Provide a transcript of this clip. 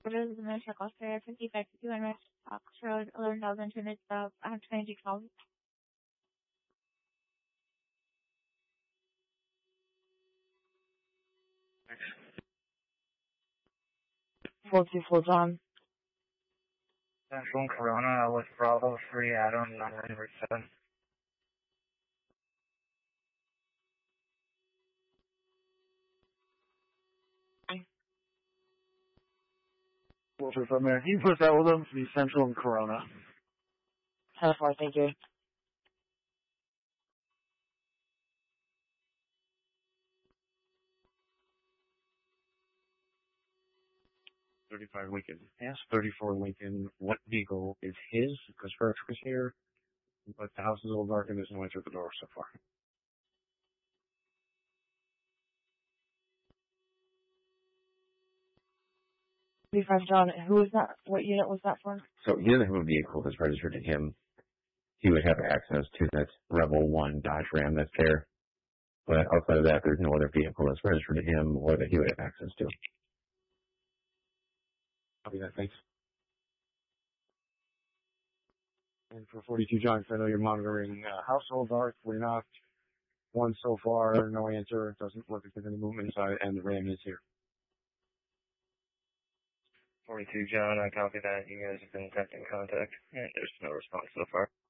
What is the Minister Costa 2551 West Fox Road, 11,000 units of 126,000. Thanks. 424 John. Central Corona with Bravo 3 Adam 997. Walter from there. You put that with them to be Central and Corona. 10-4, thank you. 35 Lincoln. Ask 34 Lincoln what vehicle is his, because Birch was here, but the house is a little dark and there's no answer at the door so far. John, who was that? What unit was that for? So he doesn't have a vehicle that's registered to him. He would have access to that Rebel 1 Dodge Ram that's there. But outside of that, there's no other vehicle that's registered to him or that he would have access to. Copy that, thanks. And for 42 John, I know you're monitoring household dark. We're not. One so far, no answer. It doesn't look like there's any movement inside, and the Ram is here. 42 John, I copy that. You guys have been attempting contact, and there's no response so far.